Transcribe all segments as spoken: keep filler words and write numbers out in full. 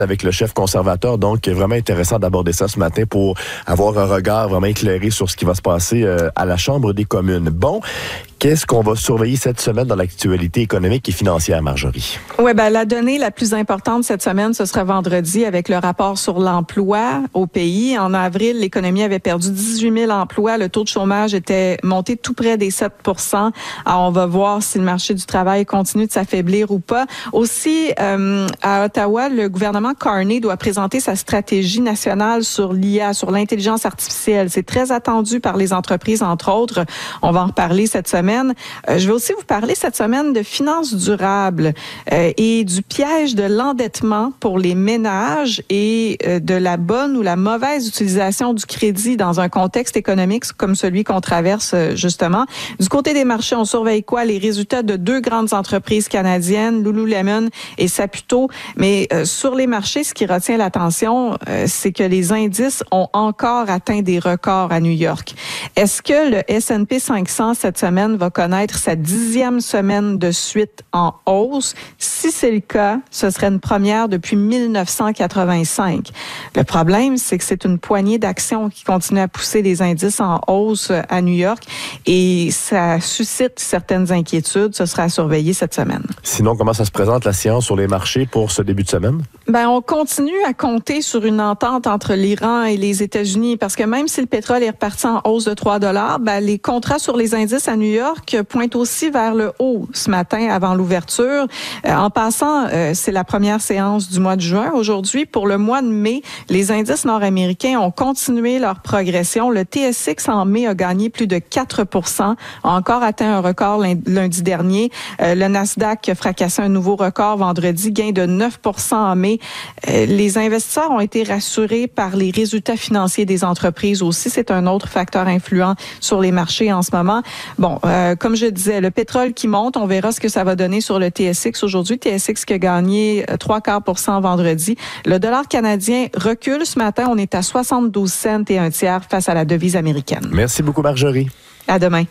avec le chef conservateur. Donc, vraiment intéressant d'aborder ça ce matin pour avoir un regard vraiment éclairé sur ce qui va se passer euh, à la Chambre des communes. Bon, qu'est-ce qu'on va surveiller cette semaine dans l'actualité économique et financière, Marjorie? Oui, ben la donnée la plus importante cette semaine, ce sera vendredi avec le rapport sur l'emploi au pays. En avril, l'économie avait perdu dix-huit mille emplois. Le taux de chômage était monté tout près des sept pour cent. Alors, on va voir si le marché du travail continue de s'affaiblir ou pas. Aussi, euh, à Ottawa, le gouvernement Carney doit présenter sa stratégie nationale sur l'I A, sur l'intelligence artificielle. C'est très attendu par les entreprises, entre autres. On va en reparler cette semaine. Euh, je vais aussi vous parler cette semaine de finances durables euh, et du piège de l'endettement pour les ménages et euh, de la bonne ou la mauvaise utilisation du crédit dans un contexte économique comme celui qu'on traverse euh, justement. Du côté des marchés, on surveille quoi? Les résultats de deux grandes entreprises canadiennes, Lululemon et Saputo. Mais euh, sur les marchés, ce qui retient l'attention, euh, c'est que les indices ont encore atteint des records à New York. Est-ce que le S and P cinq cents cette semaine va connaître sa dixième semaine de suite en hausse? Si c'est le cas, ce serait une première depuis mille neuf cent quatre-vingt-cinq. Le problème, c'est que c'est une poignée d'actions qui continue à pousser les indices en hausse à New York et ça suscite certaines inquiétudes. Ce sera à surveiller cette semaine. Sinon, comment ça se présente la séance sur les marchés pour ce début de semaine? Ben, on continue à compter sur une entente entre l'Iran et les États-Unis parce que même si le pétrole est reparti en hausse de trois dollars, ben, les contrats sur les indices à New York pointent aussi vers le haut ce matin avant l'ouverture. Euh, en passant, euh, c'est la première séance du mois de juin. Aujourd'hui, pour le mois de mai, les indices nord-américains ont continué leur progression. Le T S X en mai a gagné plus de quatre pour cent, a encore atteint un record lundi dernier. Euh, le Nasdaq a fracassé un nouveau record vendredi, gain de neuf pour cent en mai. Euh, les investisseurs ont été rassurés par les résultats financiers des entreprises aussi. C'est un autre facteur influent sur les marchés en ce moment. Bon, euh, comme je disais, le pétrole qui monte, on verra ce que ça va donner sur le T S X aujourd'hui. T S X qui a gagné trois quarts pour cent vendredi. Le dollar canadien recule ce matin. On est à soixante-douze cents et un tiers face à la devise américaine. Merci beaucoup, Marjorie. À demain.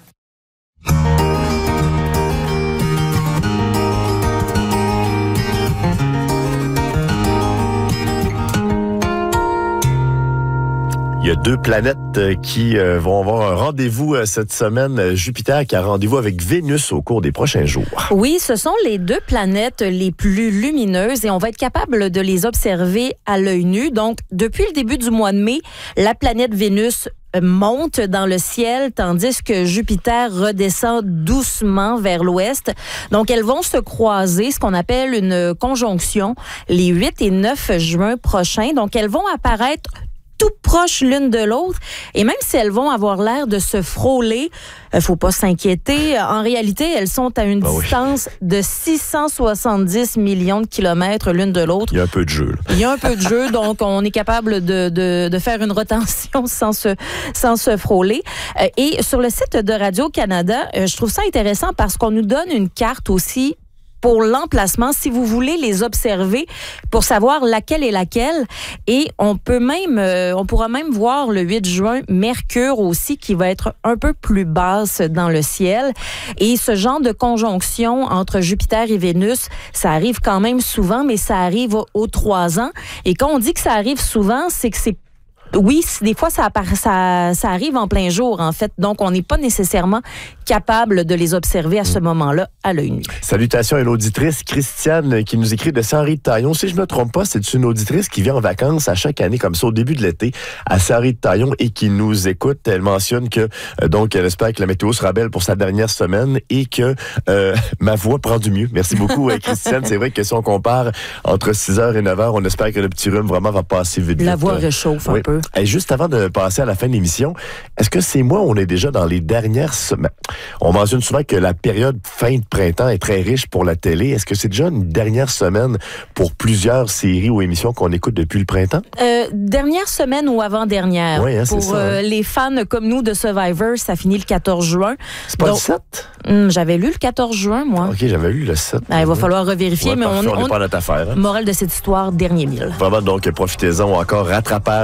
Il y a deux planètes qui vont avoir un rendez-vous cette semaine. Jupiter qui a rendez-vous avec Vénus au cours des prochains jours. Oui, ce sont les deux planètes les plus lumineuses et on va être capable de les observer à l'œil nu. Donc, depuis le début du mois de mai, la planète Vénus monte dans le ciel, tandis que Jupiter redescend doucement vers l'ouest. Donc, elles vont se croiser, ce qu'on appelle une conjonction, les huit et neuf juin prochains. Donc, elles vont apparaître tout proches l'une de l'autre. Et même si elles vont avoir l'air de se frôler, il ne faut pas s'inquiéter. En réalité, elles sont à une ben distance oui. de six cent soixante-dix millions de kilomètres l'une de l'autre. Il y a un peu de jeu. Là. Il y a un peu de jeu, donc on est capable de, de, de faire une rotation sans se, sans se frôler. Et sur le site de Radio-Canada, je trouve ça intéressant parce qu'on nous donne une carte aussi pour l'emplacement, si vous voulez les observer, pour savoir laquelle est laquelle. Et on peut même, euh, on pourra même voir le huit juin, Mercure aussi, qui va être un peu plus basse dans le ciel. Et ce genre de conjonction entre Jupiter et Vénus, ça arrive quand même souvent, mais ça arrive aux trois ans. Et quand on dit que ça arrive souvent, c'est que c'est oui, des fois, ça, ça, ça arrive en plein jour, en fait. Donc, on n'est pas nécessairement capable de les observer à ce moment-là à l'œil nu. Salutations à une auditrice, Christiane, qui nous écrit de Saint-Henri-de-Taillon. Si je ne me trompe pas, c'est une auditrice qui vient en vacances à chaque année, comme ça, au début de l'été, à Saint-Henri-de-Taillon et qui nous écoute. Elle mentionne que, euh, donc, elle espère que la météo sera belle pour sa dernière semaine et que euh, ma voix prend du mieux. Merci beaucoup, Christiane. C'est vrai que si on compare entre six heures et neuf heures, on espère que le petit rhume vraiment va passer vite. La vite. voix réchauffe oui. un peu. Et juste avant de passer à la fin de l'émission, est-ce que c'est moi où on est déjà dans les dernières semaines? On mentionne souvent que la période fin de printemps est très riche pour la télé. Est-ce que c'est déjà une dernière semaine pour plusieurs séries ou émissions qu'on écoute depuis le printemps? Euh, dernière semaine ou avant-dernière. Oui, hein, c'est pour ça, euh, hein. les fans comme nous de Survivor, ça finit le quatorze juin. C'est pas Donc, le sept? Hum, j'avais lu le quatorze juin, moi. OK, j'avais lu le sept. Ben, il va falloir revérifier, ouais, mais parfait, on n'est pas notre affaire. Hein? Morale de cette histoire, dernier mille. Vraiment, donc, profitez-en encore rattrapage dans vos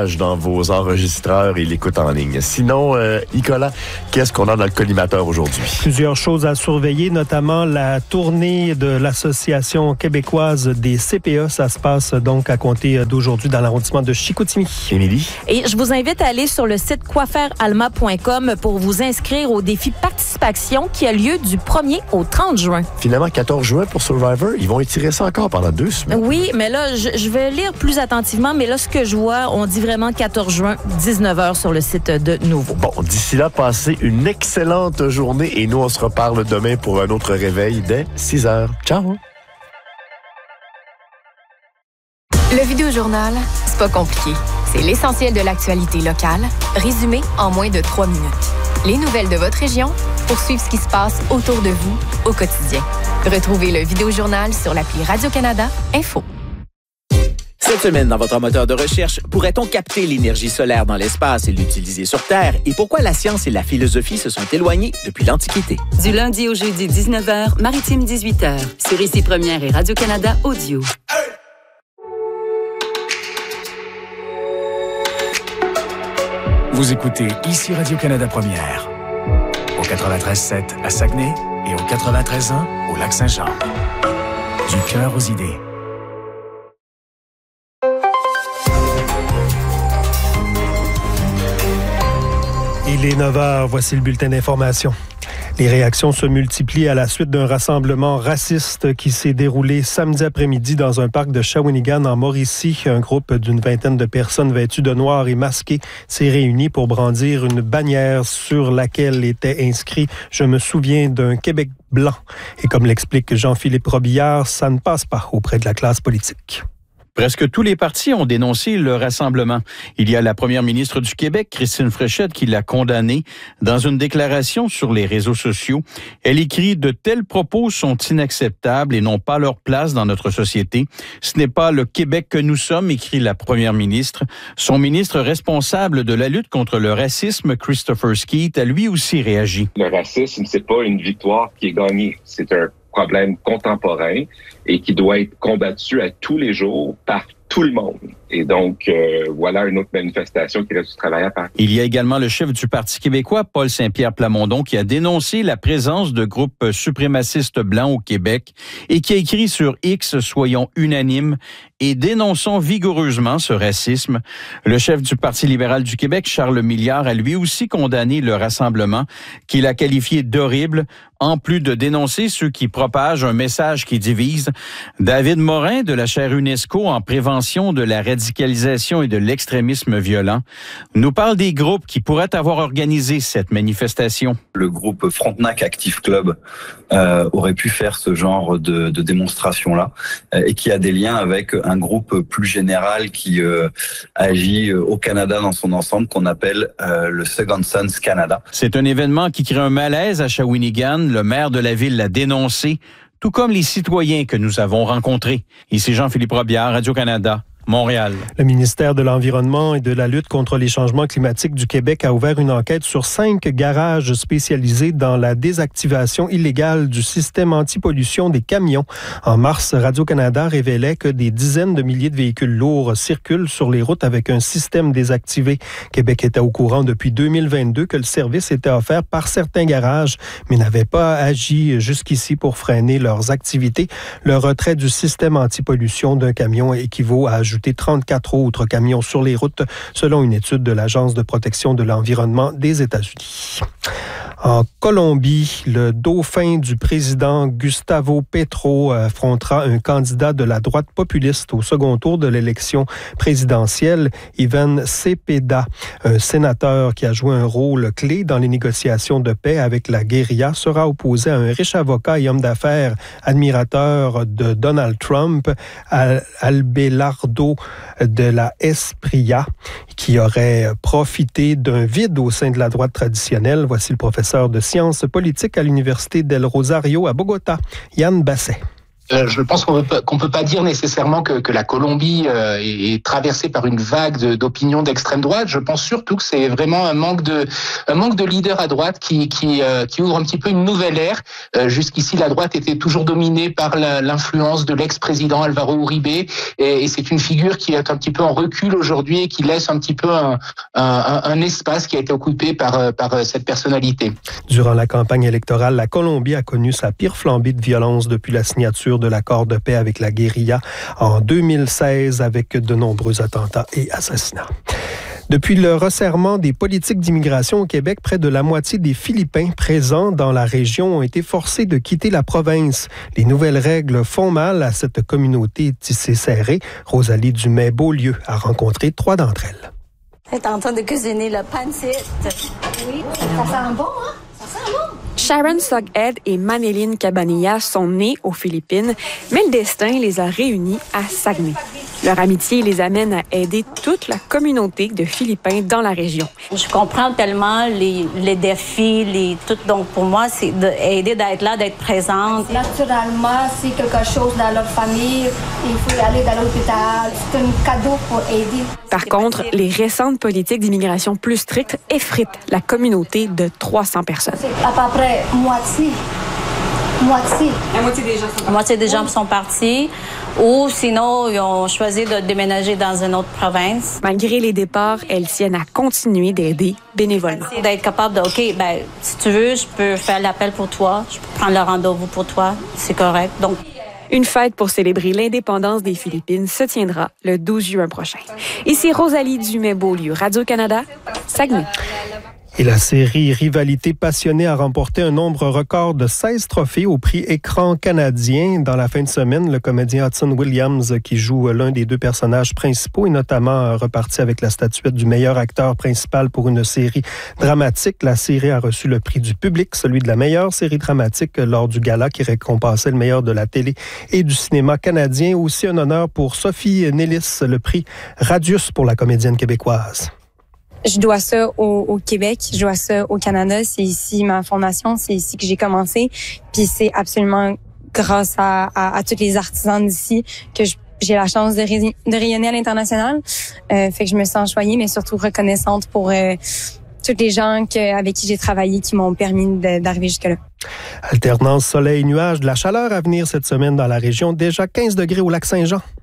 vos enregistreurs et l'écoute en ligne. Sinon, euh, Nicolas, qu'est-ce qu'on a dans le collimateur aujourd'hui? Plusieurs choses à surveiller, notamment la tournée de l'Association québécoise des C P A. Ça se passe donc à compter d'aujourd'hui dans l'arrondissement de Chicoutimi. Émilie? Et je vous invite à aller sur le site quoi faire alma point com pour vous inscrire au défi participation qui a lieu du premier au trente juin. Finalement, quatorze juin pour Survivor, ils vont étirer ça encore pendant deux semaines. Oui, mais là, je, je vais lire plus attentivement, mais là, ce que je vois, on dit vraiment quatorze juin, dix-neuf heures sur le site de Nouveau. Bon, d'ici là, passez une excellente journée et nous, on se reparle demain pour un autre réveil dès six heures. Ciao! Le Vidéojournal, c'est pas compliqué. C'est l'essentiel de l'actualité locale, résumé en moins de trois minutes. Les nouvelles de votre région pour suivre ce qui se passe autour de vous au quotidien. Retrouvez le Vidéojournal sur l'appli Radio-Canada Info. Cette semaine, dans votre moteur de recherche, pourrait-on capter l'énergie solaire dans l'espace et l'utiliser sur Terre? Et pourquoi la science et la philosophie se sont éloignées depuis l'Antiquité? Du lundi au jeudi, dix-neuf heures, Maritime dix-huit heures, sur Ici Première et Radio-Canada Audio. Vous écoutez Ici Radio-Canada Première, au quatre-vingt-treize sept à Saguenay et au quatre-vingt-treize un au Lac-Saint-Jean. Du cœur aux idées. Il est neuf heures, voici le bulletin d'information. Les réactions se multiplient à la suite d'un rassemblement raciste qui s'est déroulé samedi après-midi dans un parc de Shawinigan en Mauricie. Un groupe d'une vingtaine de personnes vêtues de noir et masquées s'est réuni pour brandir une bannière sur laquelle était inscrit « Je me souviens d'un Québec blanc ». Et comme l'explique Jean-Philippe Robillard, ça ne passe pas auprès de la classe politique. Presque tous les partis ont dénoncé le rassemblement. Il y a la première ministre du Québec, Christine Fréchette, qui l'a condamné dans une déclaration sur les réseaux sociaux. Elle écrit « De tels propos sont inacceptables et n'ont pas leur place dans notre société. Ce n'est pas le Québec que nous sommes », écrit la première ministre. Son ministre responsable de la lutte contre le racisme, Christopher Skeet, a lui aussi réagi. Le racisme, c'est pas une victoire qui est gagnée. C'est un problème contemporain et qui doit être combattu à tous les jours par tout le monde. Et donc, euh, voilà une autre manifestation qui reste du travail à faire. Il y a également le chef du Parti québécois, Paul Saint-Pierre Plamondon, qui a dénoncé la présence de groupes suprémacistes blancs au Québec et qui a écrit sur X « Soyons unanimes et dénonçons vigoureusement ce racisme ». Le chef du Parti libéral du Québec, Charles Milliard, a lui aussi condamné le rassemblement, qu'il a qualifié d'horrible, en plus de dénoncer ceux qui propagent un message qui divise. David Morin, de la chaire UNESCO en prévention de la radicalisation et de l'extrémisme violent, nous parle des groupes qui pourraient avoir organisé cette manifestation. Le groupe Frontenac Active Club euh, aurait pu faire ce genre de, de démonstration-là euh, et qui a des liens avec un groupe plus général qui euh, agit au Canada dans son ensemble, qu'on appelle euh, le Second Sons Canada. C'est un événement qui crée un malaise à Shawinigan. Le maire de la ville l'a dénoncé, tout comme les citoyens que nous avons rencontrés. Ici Jean-Philippe Robillard, Radio-Canada, Montréal. Le ministère de l'Environnement et de la lutte contre les changements climatiques du Québec a ouvert une enquête sur cinq garages spécialisés dans la désactivation illégale du système anti-pollution des camions. En mars, Radio-Canada révélait que des dizaines de milliers de véhicules lourds circulent sur les routes avec un système désactivé. Québec était au courant depuis deux mille vingt-deux que le service était offert par certains garages, mais n'avait pas agi jusqu'ici pour freiner leurs activités. Le retrait du système anti-pollution d'un camion équivaut à ajouter trente-quatre autres camions sur les routes, selon une étude de l'Agence de protection de l'environnement des États-Unis. En Colombie, le dauphin du président Gustavo Petro affrontera un candidat de la droite populiste au second tour de l'élection présidentielle, Ivan Cepeda, un sénateur qui a joué un rôle clé dans les négociations de paix avec la guérilla, sera opposé à un riche avocat et homme d'affaires admirateur de Donald Trump, Abelardo de la Espriella, qui aurait profité d'un vide au sein de la droite traditionnelle. Voici le professeur de sciences politiques à l'Université del Rosario à Bogota, Yann Basset. Euh, je pense qu'on peut, qu'on peut pas dire nécessairement que, que la Colombie euh, est, est traversée par une vague de, d'opinion d'extrême droite. Je pense surtout que c'est vraiment un manque de, un manque de leader à droite qui, qui, euh, qui ouvre un petit peu une nouvelle ère. Euh, jusqu'ici, la droite était toujours dominée par la, l'influence de l'ex-président Alvaro Uribe, et, et c'est une figure qui est un petit peu en recul aujourd'hui et qui laisse un petit peu un, un, un espace qui a été occupé par, par cette personnalité. Durant la campagne électorale, la Colombie a connu sa pire flambée de violence depuis la signature de l'accord de paix avec la guérilla en deux mille seize, avec de nombreux attentats et assassinats. Depuis le resserrement des politiques d'immigration au Québec, près de la moitié des Philippins présents dans la région ont été forcés de quitter la province. Les nouvelles règles font mal à cette communauté tissée serrée. Rosalie Dumais-Beaulieu a rencontré trois d'entre elles. Elle est en train de cuisiner le pancit. Oui, ça sent bon, hein? Ça sent bon. Sharon Soghead et Manéline Cabanilla sont nées aux Philippines, mais le destin les a réunis à Saguenay. Leur amitié les amène à aider toute la communauté de Philippins dans la région. Je comprends tellement les, les défis, les tout. Donc pour moi, c'est d'aider, d'être là, d'être présente. Naturellement, c'est quelque chose dans leur famille, il faut aller dans l'hôpital. C'est un cadeau pour aider. Par contre, les récentes politiques d'immigration plus strictes effritent la communauté de trois cents personnes. C'est à peu près moitié. Moitié. La moitié des gens sont partis. La moitié des gens sont partis. Ou sinon, ils ont choisi de déménager dans une autre province. Malgré les départs, elles tiennent à continuer d'aider bénévolement. D'être capable de, OK, ben, si tu veux, je peux faire l'appel pour toi, je peux prendre le rendez-vous pour toi, c'est correct. Donc, une fête pour célébrer l'indépendance des Philippines se tiendra le douze juin prochain. Ici Rosalie Dumais-Beaulieu, Radio-Canada, Saguenay. Et la série Rivalité passionnée a remporté un nombre record de seize trophées au prix Écran canadien. Dans la fin de semaine, le comédien Hudson Williams, qui joue l'un des deux personnages principaux, est notamment reparti avec la statuette du meilleur acteur principal pour une série dramatique. La série a reçu le prix du public, celui de la meilleure série dramatique lors du gala qui récompensait le meilleur de la télé et du cinéma canadien. Aussi un honneur pour Sophie Nélis, le prix Radius pour la comédienne québécoise. Je dois ça au, au Québec, je dois ça au Canada. C'est ici ma fondation, c'est ici que j'ai commencé. Puis c'est absolument grâce à, à, à tous les artisans d'ici que je, j'ai la chance de, ré, de rayonner à l'international. Euh, fait que je me sens choyée, mais surtout reconnaissante pour euh, tous les gens que, avec qui j'ai travaillé qui m'ont permis de, d'arriver jusque-là. Alternance soleil-nuage, de la chaleur à venir cette semaine dans la région. Déjà quinze degrés au Lac-Saint-Jean.